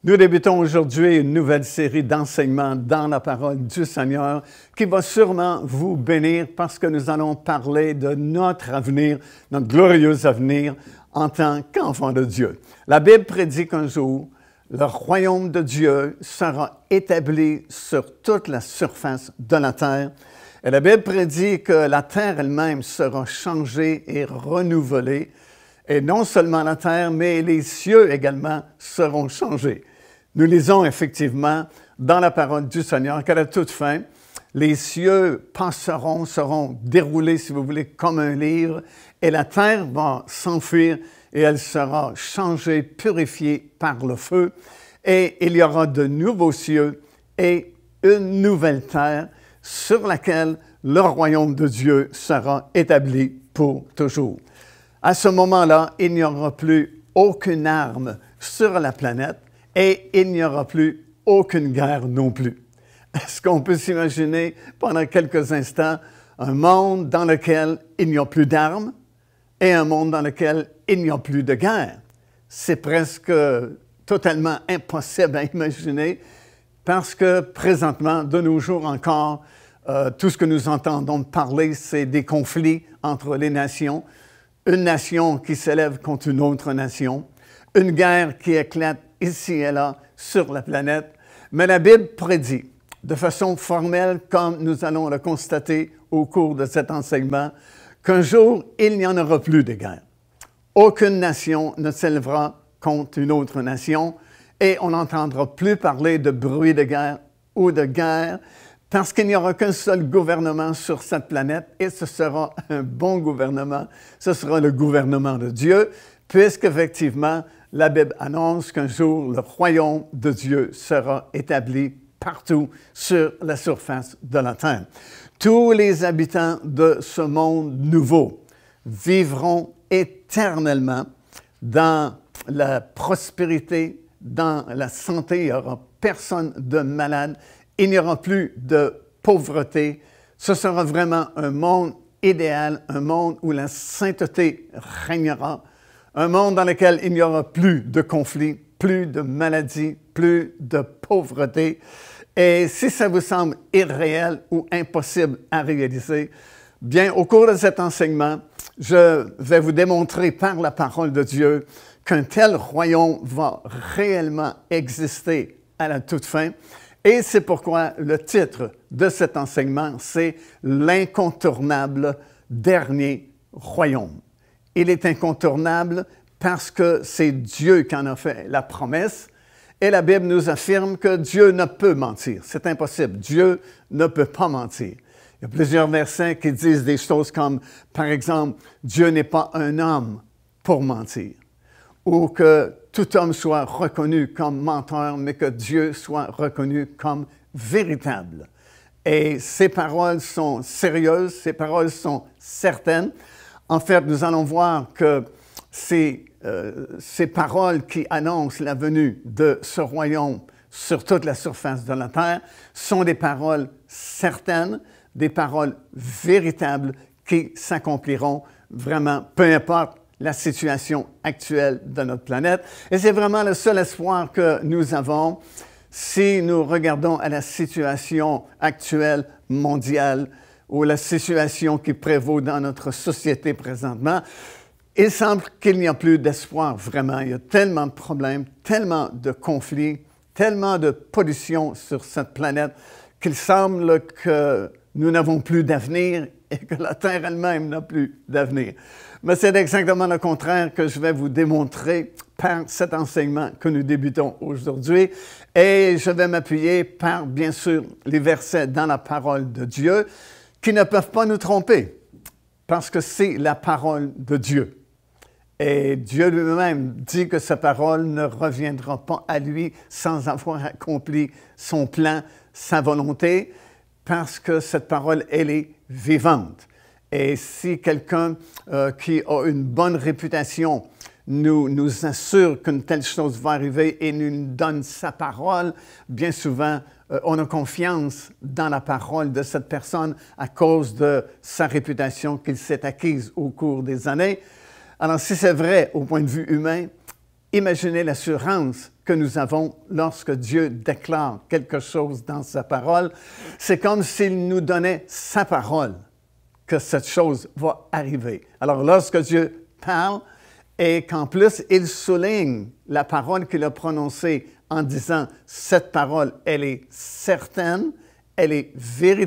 Nous débutons aujourd'hui une nouvelle série d'enseignements dans la parole du Seigneur qui va sûrement vous bénir parce que nous allons parler de notre avenir, notre glorieux avenir en tant qu'enfants de Dieu. La Bible prédit qu'un jour, le royaume de Dieu sera établi sur toute la surface de la terre. Et la Bible prédit que la terre elle-même sera changée et renouvelée. Et non seulement la terre, mais les cieux également seront changés. Nous lisons effectivement dans la parole du Seigneur qu'à la toute fin, les cieux passeront, seront déroulés, si vous voulez, comme un livre, et la terre va s'enfuir et elle sera changée, purifiée par le feu, et il y aura de nouveaux cieux et une nouvelle terre sur laquelle le royaume de Dieu sera établi pour toujours. À ce moment-là, il n'y aura plus aucune arme sur la planète et il n'y aura plus aucune guerre non plus. Est-ce qu'on peut s'imaginer pendant quelques instants un monde dans lequel il n'y a plus d'armes et un monde dans lequel il n'y a plus de guerre? C'est presque totalement impossible à imaginer parce que présentement, de nos jours encore, tout ce que nous entendons parler, c'est des conflits entre les nations. Une nation qui s'élève contre une autre nation, une guerre qui éclate ici et là sur la planète. Mais la Bible prédit, de façon formelle, comme nous allons le constater au cours de cet enseignement, qu'un jour, il n'y en aura plus de guerre. Aucune nation ne s'élèvera contre une autre nation et on n'entendra plus parler de bruit de guerre ou de guerre, parce qu'il n'y aura qu'un seul gouvernement sur cette planète et ce sera un bon gouvernement. Ce sera le gouvernement de Dieu, puisqu'effectivement, la Bible annonce qu'un jour, le royaume de Dieu sera établi partout sur la surface de la terre. Tous les habitants de ce monde nouveau vivront éternellement dans la prospérité, dans la santé. Il n'y aura personne de malade. Il n'y aura plus de pauvreté. Ce sera vraiment un monde idéal, un monde où la sainteté régnera, un monde dans lequel il n'y aura plus de conflits, plus de maladies, plus de pauvreté. Et si ça vous semble irréel ou impossible à réaliser, bien, au cours de cet enseignement, je vais vous démontrer par la parole de Dieu qu'un tel royaume va réellement exister à la toute fin. Et c'est pourquoi le titre de cet enseignement, c'est « L'incontournable dernier royaume ». Il est incontournable parce que c'est Dieu qui en a fait la promesse. Et la Bible nous affirme que Dieu ne peut mentir. C'est impossible. Dieu ne peut pas mentir. Il y a plusieurs versets qui disent des choses comme, par exemple, « Dieu n'est pas un homme pour mentir » ou que tout homme soit reconnu comme menteur, mais que Dieu soit reconnu comme véritable. Et ces paroles sont sérieuses, ces paroles sont certaines. En fait, nous allons voir que ces paroles qui annoncent la venue de ce royaume sur toute la surface de la terre sont des paroles certaines, des paroles véritables qui s'accompliront vraiment, peu importe la situation actuelle de notre planète. Et c'est vraiment le seul espoir que nous avons si nous regardons à la situation actuelle mondiale ou la situation qui prévaut dans notre société présentement. Il semble qu'il n'y a plus d'espoir vraiment. Il y a tellement de problèmes, tellement de conflits, tellement de pollution sur cette planète qu'il semble que nous n'avons plus d'avenir et que la Terre elle-même n'a plus d'avenir. Mais c'est exactement le contraire que je vais vous démontrer par cet enseignement que nous débutons aujourd'hui. Et je vais m'appuyer par, bien sûr, les versets dans la parole de Dieu qui ne peuvent pas nous tromper parce que c'est la parole de Dieu. Et Dieu lui-même dit que sa parole ne reviendra pas à lui sans avoir accompli son plan, sa volonté, parce que cette parole, elle est vivante. Et si quelqu'un qui a une bonne réputation nous assure qu'une telle chose va arriver et nous donne sa parole, bien souvent, on a confiance dans la parole de cette personne à cause de sa réputation qu'il s'est acquise au cours des années. Alors, si c'est vrai au point de vue humain, Imaginez l'assurance que nous avons lorsque Dieu déclare quelque chose dans sa parole. C'est comme s'il nous donnait sa parole que cette chose va arriver. Alors, lorsque Dieu parle et qu'en plus, il souligne la parole qu'il a prononcée en disant « cette parole, elle est certaine, elle est véritable »,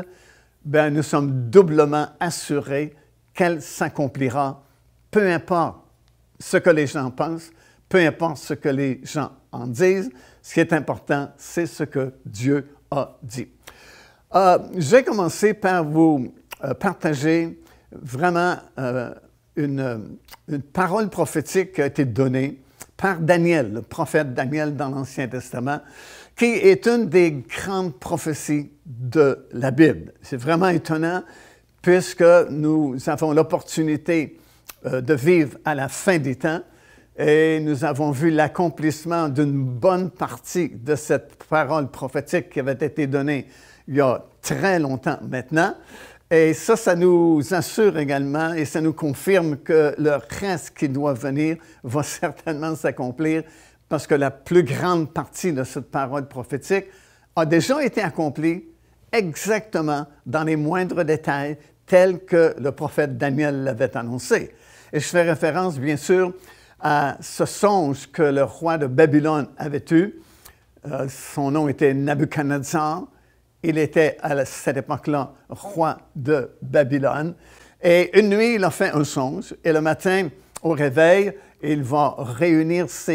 bien, nous sommes doublement assurés qu'elle s'accomplira, peu importe ce que les gens pensent, peu importe ce que les gens en disent. Ce qui est important, c'est ce que Dieu a dit. Je vais commencer par vous partager vraiment une parole prophétique qui a été donnée par Daniel, le prophète Daniel dans l'Ancien Testament, qui est une des grandes prophéties de la Bible. C'est vraiment étonnant puisque nous avons l'opportunité de vivre à la fin des temps et nous avons vu l'accomplissement d'une bonne partie de cette parole prophétique qui avait été donnée il y a très longtemps maintenant. Et ça nous assure également et ça nous confirme que le reste qui doit venir va certainement s'accomplir parce que la plus grande partie de cette parole prophétique a déjà été accomplie exactement dans les moindres détails tels que le prophète Daniel l'avait annoncé. Et je fais référence, bien sûr, à ce songe que le roi de Babylone avait eu. Son nom était Nabuchodonosor. Il était à cette époque-là roi de Babylone. Et une nuit, il a fait un songe. Et le matin, au réveil, il va réunir ses